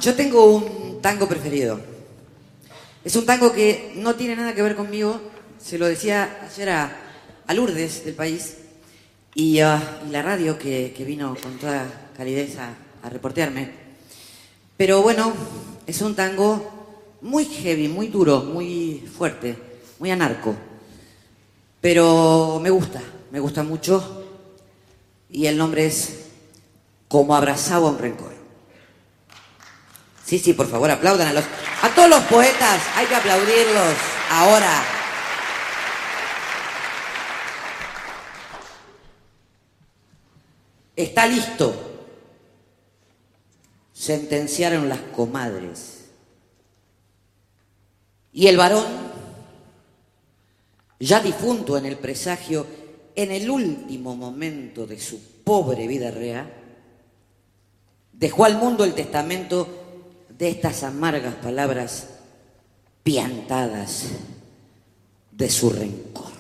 Yo tengo un tango preferido. Es un tango que no tiene nada que ver conmigo. Se lo decía ayer a Lourdes del País y la radio que vino con toda calidez a reportearme. Pero bueno, es un tango muy heavy, muy duro, muy fuerte, muy anarco. Pero me gusta mucho. Y el nombre es Como abrazaba un rencor. Sí, por favor, aplaudan a todos los poetas, hay que aplaudirlos ahora. Está listo. Sentenciaron las comadres. Y el varón, ya difunto en el presagio, en el último momento de su pobre vida real, dejó al mundo el testamento de estas amargas palabras piantadas de su rencor.